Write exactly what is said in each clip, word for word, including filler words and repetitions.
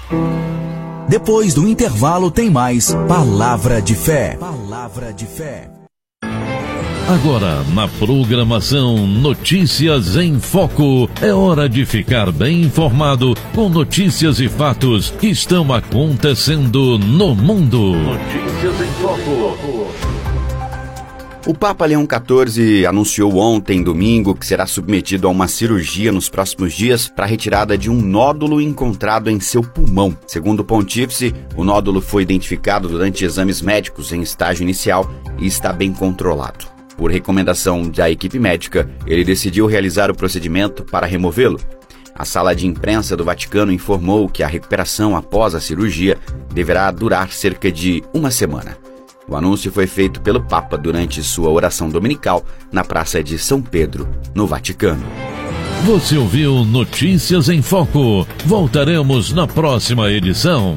Depois do intervalo tem mais Palavra de Fé. Palavra de Fé. Agora, na programação Notícias em Foco, é hora de ficar bem informado com notícias e fatos que estão acontecendo no mundo. Notícias em Foco. O Papa Leão quatorze anunciou ontem, domingo, que será submetido a uma cirurgia nos próximos dias para a retirada de um nódulo encontrado em seu pulmão. Segundo o pontífice, o nódulo foi identificado durante exames médicos em estágio inicial e está bem controlado. Por recomendação da equipe médica, ele decidiu realizar o procedimento para removê-lo. A sala de imprensa do Vaticano informou que a recuperação após a cirurgia deverá durar cerca de uma semana. O anúncio foi feito pelo Papa durante sua oração dominical na Praça de São Pedro, no Vaticano. Você ouviu Notícias em Foco. Voltaremos na próxima edição.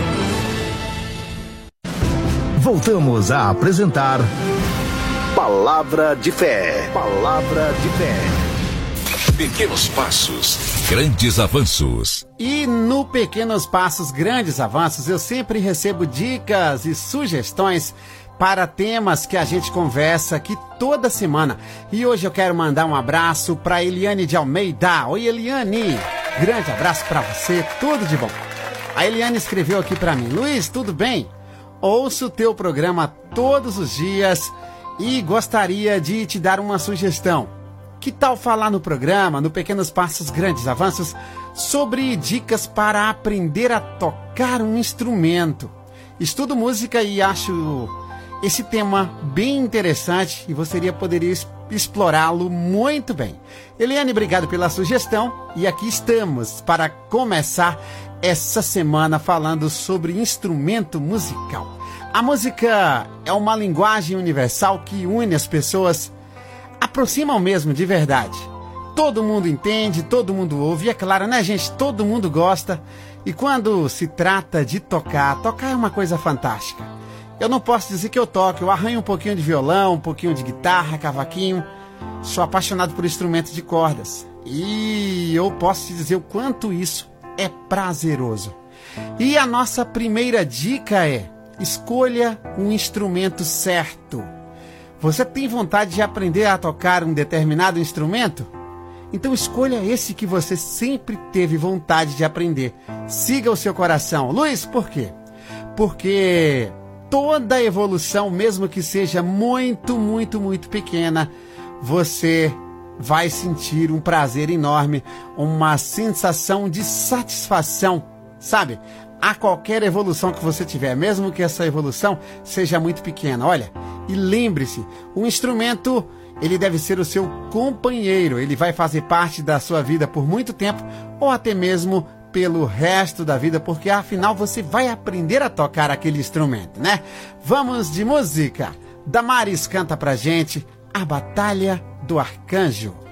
Voltamos a apresentar Palavra de Fé. Palavra de Fé. Pequenos passos, grandes avanços. E no Pequenos Passos, Grandes Avanços, eu sempre recebo dicas e sugestões para temas que a gente conversa aqui toda semana. E hoje eu quero mandar um abraço para Eliane de Almeida. Oi, Eliane! Grande abraço para você, tudo de bom. A Eliane escreveu aqui para mim: Luiz, tudo bem? Ouço o teu programa todos os dias e gostaria de te dar uma sugestão. Que tal falar no programa, no Pequenos Passos, Grandes Avanços, sobre dicas para aprender a tocar um instrumento? Estudo música e acho esse tema bem interessante e você poderia explorá-lo muito bem. Eliane, obrigado pela sugestão e aqui estamos para começar essa semana falando sobre instrumento musical. A música é uma linguagem universal que une as pessoas, aproximam mesmo de verdade. Todo mundo entende, todo mundo ouve, e é claro, né, gente? Todo mundo gosta. E quando se trata de tocar, tocar é uma coisa fantástica. Eu não posso dizer que eu toco, eu arranho um pouquinho de violão, um pouquinho de guitarra, cavaquinho. Sou apaixonado por instrumentos de cordas. E eu posso te dizer o quanto isso é prazeroso. E a nossa primeira dica é: escolha um instrumento certo. Você tem vontade de aprender a tocar um determinado instrumento? Então escolha esse que você sempre teve vontade de aprender. Siga o seu coração. Luiz, por quê? Porque toda evolução, mesmo que seja muito, muito, muito pequena, você vai sentir um prazer enorme, uma sensação de satisfação, sabe? A qualquer evolução que você tiver, mesmo que essa evolução seja muito pequena. Olha, e lembre-se, o instrumento, ele deve ser o seu companheiro, ele vai fazer parte da sua vida por muito tempo, ou até mesmo pelo resto da vida, porque afinal você vai aprender a tocar aquele instrumento, né? Vamos de música. Damares canta pra gente A Batalha do Arcanjo.